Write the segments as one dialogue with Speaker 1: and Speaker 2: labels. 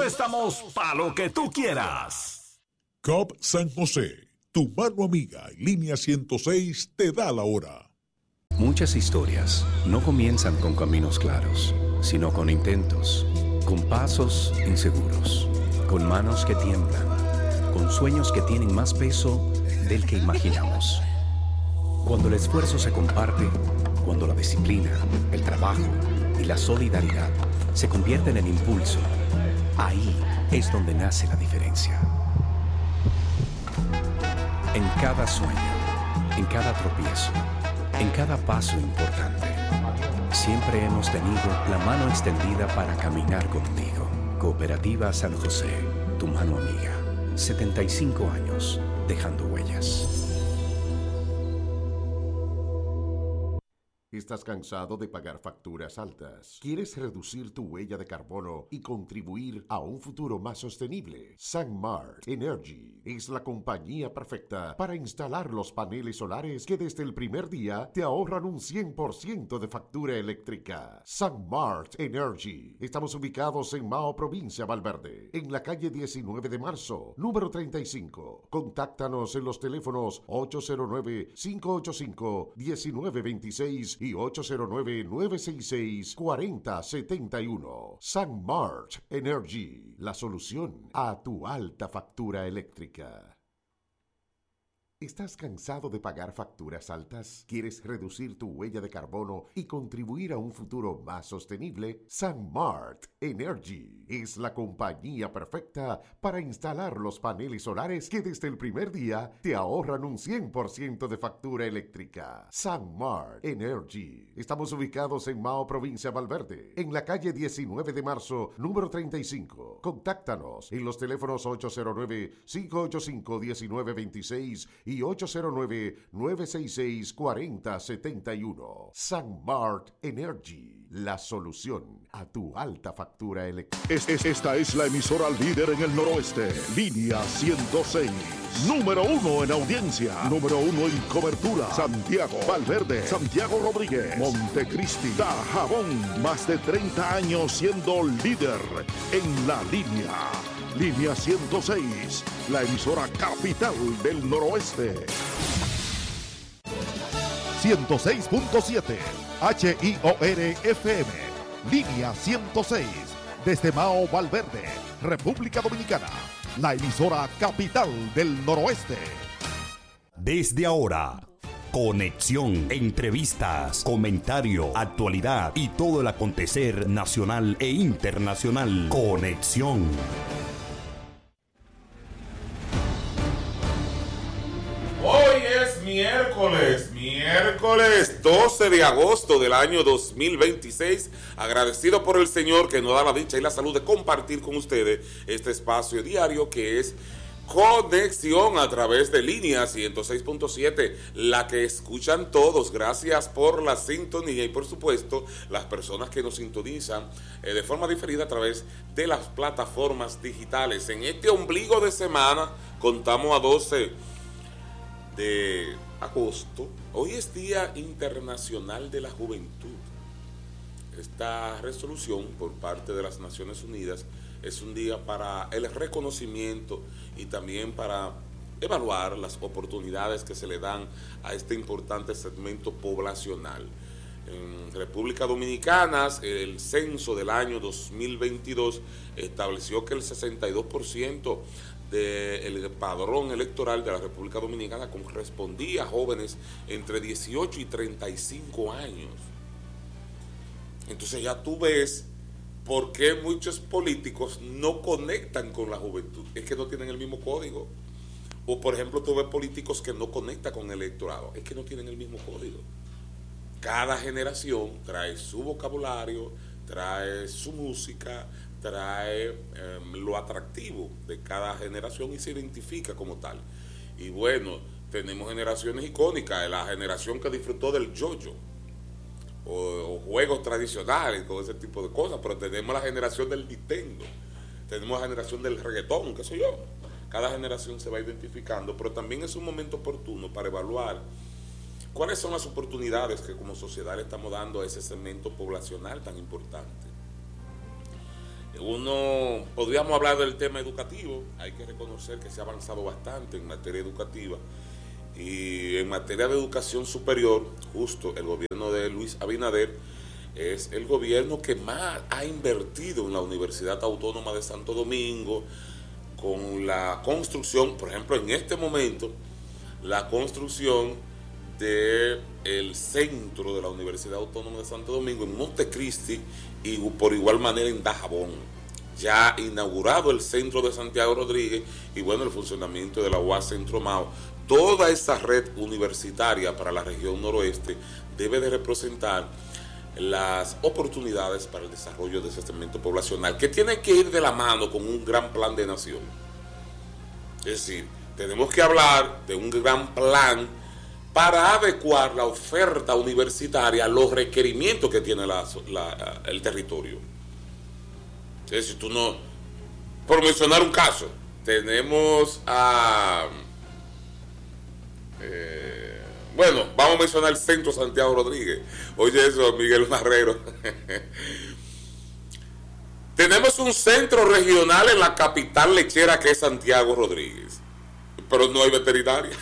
Speaker 1: Préstamos pa' lo que tú quieras.
Speaker 2: COP San José, tu mano amiga y línea 106 te da la hora.
Speaker 3: Muchas historias no comienzan con caminos claros, sino con intentos, con pasos inseguros, con manos que tiemblan, con sueños que tienen más peso del que imaginamos. Cuando el esfuerzo se comparte, cuando la disciplina, el trabajo y la solidaridad se convierten en impulso, ahí es donde nace la diferencia. En cada sueño, en cada tropiezo, en cada paso importante, siempre hemos tenido la mano extendida para caminar contigo. Cooperativa San José, tu mano amiga. 75 años, dejando huellas.
Speaker 4: ¿Estás cansado de pagar facturas altas? ¿Quieres reducir tu huella de carbono y contribuir a un futuro más sostenible? SunMart Energy es la compañía perfecta para instalar los paneles solares que desde el primer día te ahorran un 100% de factura eléctrica. SunMart Energy. Estamos ubicados en Mao, provincia Valverde, en la calle 19 de marzo, número 35. Contáctanos en los teléfonos 809-585-1926 y 809-966-4071. SunMart Energy, la solución a tu alta factura eléctrica. ¿Estás cansado de pagar facturas altas? ¿Quieres reducir tu huella de carbono y contribuir a un futuro más sostenible? SunMart Energy es la compañía perfecta para instalar los paneles solares que desde el primer día te ahorran un 100% de factura eléctrica. SunMart Energy. Estamos ubicados en Mao, provincia Valverde, en la calle 19 de marzo, número 35. Contáctanos en los teléfonos 809-585-1926 y 809-966-4071. SunMart Energy, la solución a tu alta factura eléctrica.
Speaker 5: Esta es la emisora líder en el noroeste. Línea 106. Número 1 en audiencia. Número 1 en cobertura. Santiago, Valverde, Santiago Rodríguez, Montecristi, Dajabón. Más de 30 años siendo líder en la línea. Línea 106, la emisora capital del noroeste. 106.7 HIOR-FM. Línea 106, desde Mao, Valverde, República Dominicana. La emisora capital del noroeste.
Speaker 1: Desde ahora, conexión, entrevistas, comentario, actualidad y todo el acontecer nacional e internacional. Conexión.
Speaker 6: Hoy es miércoles 12 de agosto del año 2026. Agradecido por el Señor que nos da la dicha y la salud de compartir con ustedes este espacio diario que es Conexión a través de línea 106.7, la que escuchan todos. Gracias por la sintonía y por supuesto las personas que nos sintonizan de forma diferida a través de las plataformas digitales. En este ombligo de semana contamos a 12 de agosto. Hoy es Día Internacional de la Juventud. Esta resolución por parte de las Naciones Unidas es un día para el reconocimiento y también para evaluar las oportunidades que se le dan a este importante segmento poblacional. En República Dominicana, el censo del año 2022 estableció que el 62% del padrón electoral de la República Dominicana correspondía a jóvenes entre 18 y 35 años. Entonces ya tú ves por qué muchos políticos no conectan con la juventud. Es que no tienen el mismo código. O por ejemplo, tú ves políticos que no conectan con el electorado. Es que no tienen el mismo código. Cada generación trae su vocabulario, trae su música, trae lo atractivo de cada generación y se identifica como tal. Y bueno, tenemos generaciones icónicas, la generación que disfrutó del yo-yo o juegos tradicionales, todo ese tipo de cosas, pero tenemos la generación del Nintendo, tenemos la generación del reggaetón, qué sé yo. Cada generación se va identificando, pero también es un momento oportuno para evaluar cuáles son las oportunidades que como sociedad le estamos dando a ese segmento poblacional tan importante. podríamos hablar del tema educativo. Hay que reconocer que se ha avanzado bastante en materia educativa. Y en materia de educación superior, justo el gobierno de Luis Abinader es el gobierno que más ha invertido en la Universidad Autónoma de Santo Domingo, con la construcción, por ejemplo, en este momento, la construcción del centro de la Universidad Autónoma de Santo Domingo en Montecristi y por igual manera en Dajabón. Ya inaugurado el centro de Santiago Rodríguez y bueno, el funcionamiento de la UAS Centro Mao. Toda esa red universitaria para la región noroeste debe de representar las oportunidades para el desarrollo de ese segmento poblacional, que tiene que ir de la mano con un gran plan de nación. Es decir, tenemos que hablar de un gran plan para adecuar la oferta universitaria a los requerimientos que tiene el territorio. Es decir, tú no... Por mencionar un caso, tenemos a... bueno, vamos a mencionar el Centro Santiago Rodríguez. Oye eso, Miguel Marrero. Tenemos un centro regional en la capital lechera que es Santiago Rodríguez, pero no hay veterinaria.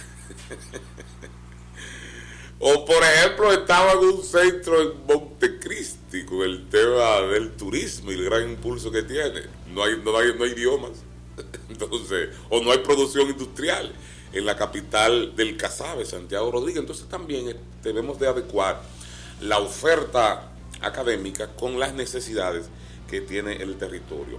Speaker 6: O por ejemplo, estaba en un centro en Montecristi con el tema del turismo y el gran impulso que tiene. No hay idiomas. Entonces, o no hay producción industrial en la capital del Casabe, Santiago Rodríguez. Entonces también debemos de adecuar la oferta académica con las necesidades que tiene el territorio.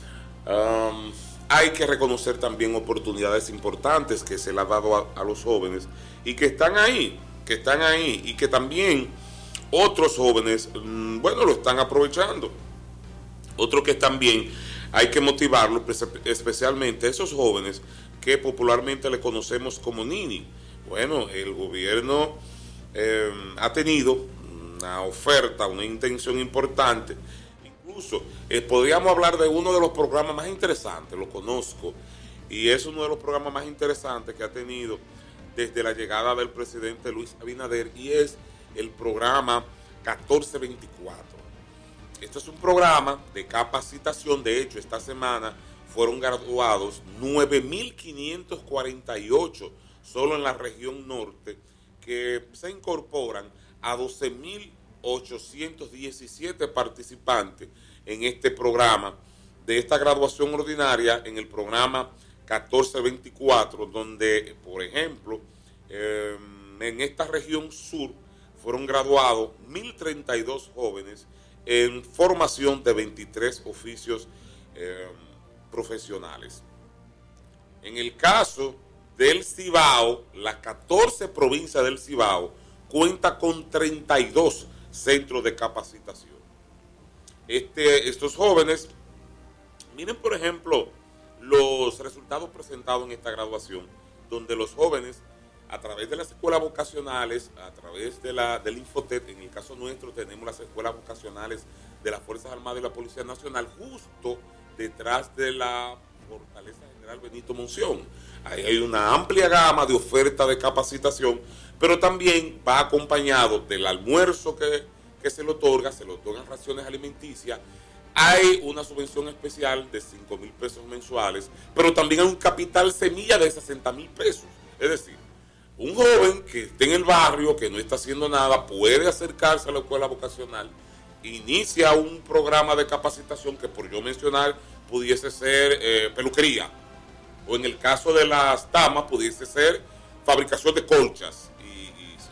Speaker 6: Hay que reconocer también oportunidades importantes que se le ha dado a los jóvenes y que están ahí y que también otros jóvenes, bueno, lo están aprovechando. Otro que también hay que motivarlo, especialmente esos jóvenes que popularmente le conocemos como Nini. Bueno, el gobierno ha tenido una oferta, una intención importante. Incluso podríamos hablar de uno de los programas más interesantes, lo conozco, y es uno de los programas más interesantes que ha tenido desde la llegada del presidente Luis Abinader, y es el programa 1424. Esto es un programa de capacitación. De hecho, esta semana fueron graduados 9.548 solo en la región norte, que se incorporan a 12.817 participantes en este programa de esta graduación ordinaria en el programa 1424, donde, por ejemplo, en esta región sur fueron graduados 1.032 jóvenes en formación de 23 oficios profesionales. En el caso del Cibao, las 14 provincias del Cibao cuenta con 32 centros de capacitación. Estos jóvenes, miren por ejemplo los resultados presentados en esta graduación, donde los jóvenes, a través de las escuelas vocacionales, a través del Infotet, en el caso nuestro tenemos las escuelas vocacionales de las Fuerzas Armadas y la Policía Nacional, justo detrás de la Fortaleza General Benito Monción. Ahí hay una amplia gama de oferta de capacitación, pero también va acompañado del almuerzo que se le otorgan raciones alimenticias. Hay una subvención especial de 5,000 pesos mensuales, pero también hay un capital semilla de 60,000 pesos. Es decir, un joven que esté en el barrio, que no está haciendo nada, puede acercarse a la escuela vocacional, inicia un programa de capacitación que, por yo mencionar, pudiese ser peluquería, o en el caso de las damas, pudiese ser fabricación de colchas y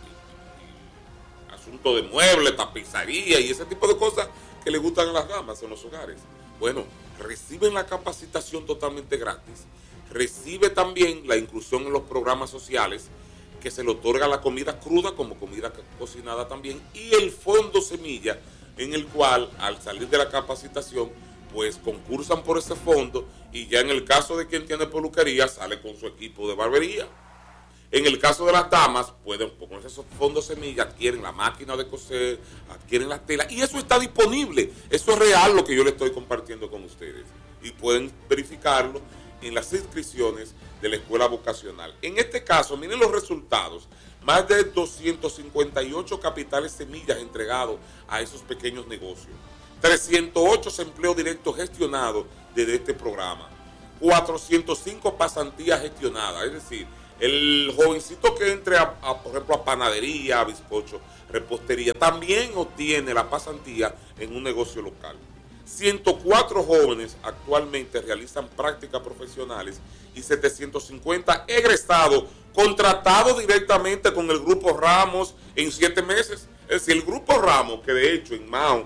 Speaker 6: asunto de muebles, tapicería y ese tipo de cosas que le gustan a las damas en los hogares. Bueno, reciben la capacitación totalmente gratis, recibe también la inclusión en los programas sociales, que se le otorga la comida cruda como comida cocinada también, y el fondo semilla, en el cual al salir de la capacitación pues concursan por ese fondo, y ya en el caso de quien tiene peluquería sale con su equipo de barbería. En el caso de las damas, pueden con esos fondos semillas, adquieren la máquina de coser, adquieren las telas, y eso está disponible. Eso es real lo que yo le estoy compartiendo con ustedes, y pueden verificarlo en las inscripciones de la escuela vocacional. En este caso, miren los resultados: más de 258 capitales semillas entregados a esos pequeños negocios, 308 empleos directos gestionados desde este programa, 405 pasantías gestionadas, es decir, el jovencito que entre por ejemplo, a panadería, a bizcocho, repostería, también obtiene la pasantía en un negocio local. 104 jóvenes actualmente realizan prácticas profesionales y 750 egresados contratados directamente con el Grupo Ramos en 7 meses. Es decir, el Grupo Ramos, que de hecho en Mao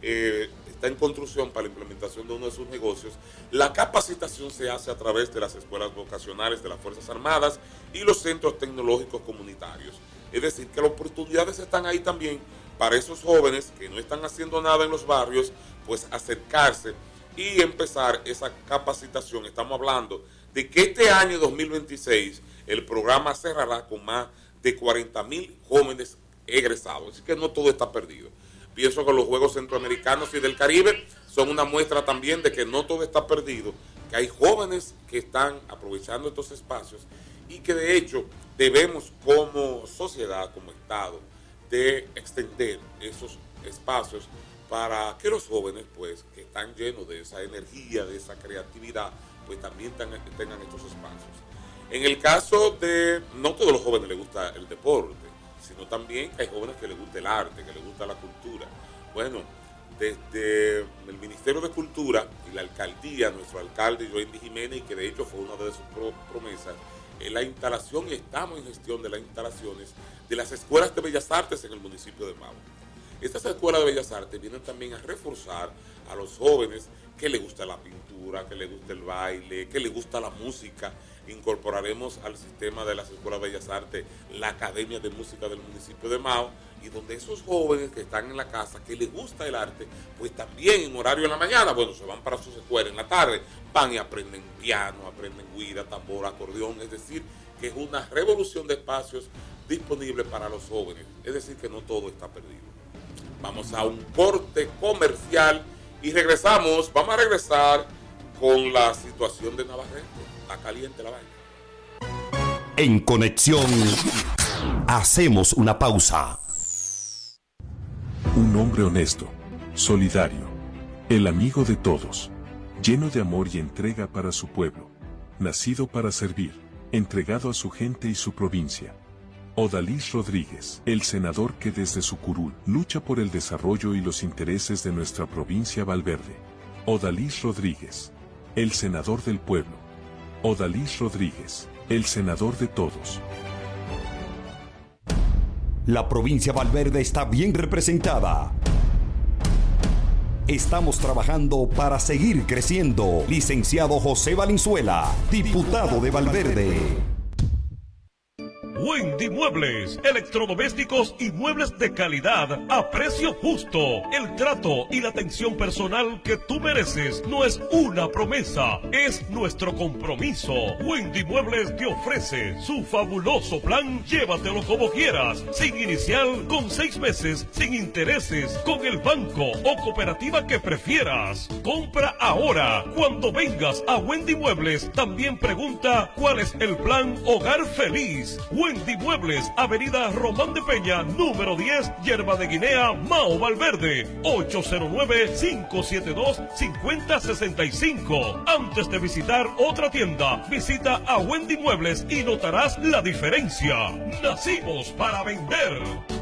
Speaker 6: está en construcción para la implementación de uno de sus negocios, la capacitación se hace a través de las escuelas vocacionales de las Fuerzas Armadas y los centros tecnológicos comunitarios. Es decir, que las oportunidades están ahí también para esos jóvenes que no están haciendo nada en los barrios, pues acercarse y empezar esa capacitación. Estamos hablando de que este año 2026 el programa cerrará con más de 40,000 jóvenes egresados. Así que no todo está perdido. Pienso que los Juegos Centroamericanos y del Caribe son una muestra también de que no todo está perdido, que hay jóvenes que están aprovechando estos espacios y que de hecho debemos como sociedad, como Estado, de extender esos espacios para que los jóvenes, pues, que están llenos de esa energía, de esa creatividad, pues también tengan estos espacios. En el caso de, no todos los jóvenes les gusta el deporte, sino también hay jóvenes que les gusta el arte, que les gusta la cultura. Bueno, desde el Ministerio de Cultura y la alcaldía, nuestro alcalde Joendy Jiménez, y que de hecho fue una de sus promesas, la instalación, y estamos en gestión de las instalaciones de las escuelas de Bellas Artes en el municipio de Mao. Estas escuelas de Bellas Artes vienen también a reforzar a los jóvenes que les gusta la pintura, que les gusta el baile, que les gusta la música. Incorporaremos al sistema de las escuelas de Bellas Artes la Academia de Música del municipio de Mao, y donde esos jóvenes que están en la casa, que les gusta el arte, pues también en horario en la mañana, bueno, se van para sus escuelas, en la tarde van y aprenden piano, aprenden guira, tambor, acordeón. Es decir, que es una revolución de espacios disponibles para los jóvenes. Es decir, que no todo está perdido. Vamos a un corte comercial y regresamos. Vamos a regresar con la situación de Navarrete. Está caliente la vaina.
Speaker 1: En Conexión, hacemos una pausa.
Speaker 7: Un hombre honesto, solidario, el amigo de todos, lleno de amor y entrega para su pueblo, nacido para servir, entregado a su gente y su provincia. Odalis Rodríguez, el senador que desde su curul lucha por el desarrollo y los intereses de nuestra provincia Valverde. Odalis Rodríguez, el senador del pueblo. Odalis Rodríguez, el senador de todos.
Speaker 1: La provincia Valverde está bien representada. Estamos trabajando para seguir creciendo. Licenciado José Valenzuela, diputado de Valverde.
Speaker 8: Wendy Muebles, electrodomésticos y muebles de calidad a precio justo. El trato y la atención personal que tú mereces no es una promesa, es nuestro compromiso. Wendy Muebles te ofrece su fabuloso plan Llévatelo como quieras, sin inicial, con 6 meses, sin intereses, con el banco o cooperativa que prefieras. Compra ahora. Cuando vengas a Wendy Muebles, también pregunta cuál es el plan Hogar Feliz. Wendy Muebles, Avenida Román de Peña, número 10, Yerba de Guinea, Mao Valverde, 809-572-5065. Antes de visitar otra tienda, visita a Wendy Muebles y notarás la diferencia. Nacimos para vender.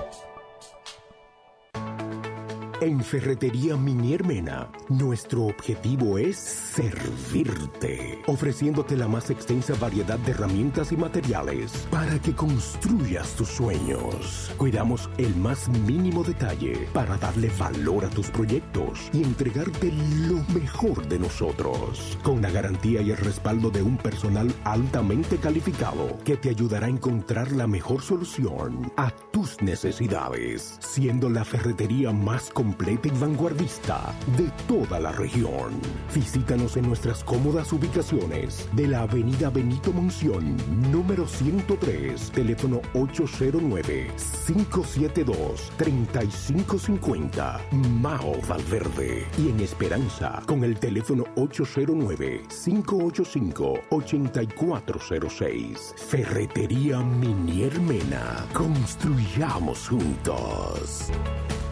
Speaker 9: En Ferretería Minier Mena, nuestro objetivo es servirte, ofreciéndote la más extensa variedad de herramientas y materiales para que construyas tus sueños. Cuidamos el más mínimo detalle para darle valor a tus proyectos y entregarte lo mejor de nosotros, con la garantía y el respaldo de un personal altamente calificado que te ayudará a encontrar la mejor solución a tus necesidades, siendo la ferretería más completa y vanguardista de toda la región. Visítanos en nuestras cómodas ubicaciones de la Avenida Benito Monción, número 103, teléfono 809-572-3550, Mao Valverde, y en Esperanza con el teléfono 809-585-8406. Ferretería Minier Mena. Construyamos juntos.